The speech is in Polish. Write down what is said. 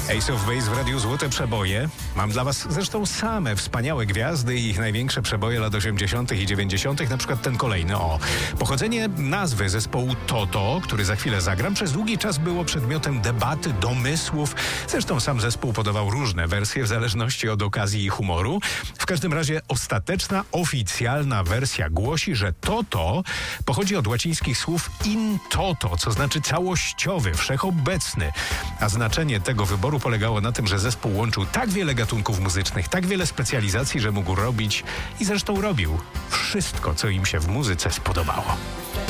Ace of Base w Radiu Złote Przeboje. Mam dla was zresztą same wspaniałe gwiazdy i ich największe przeboje lat 80. i 90. Na przykład ten kolejny. Pochodzenie nazwy zespołu Toto, który za chwilę zagram, przez długi czas było przedmiotem debaty, domysłów. Zresztą sam zespół podawał różne wersje w zależności od okazji i humoru. W każdym razie ostateczna, oficjalna wersja głosi, że Toto pochodzi od łacińskich słów in toto, co znaczy całościowy, wszechobecny. A znaczenie tego wyboru polegało na tym, że zespół łączył tak wiele gatunków muzycznych, tak wiele specjalizacji, że mógł robić i zresztą robił wszystko, co im się w muzyce spodobało.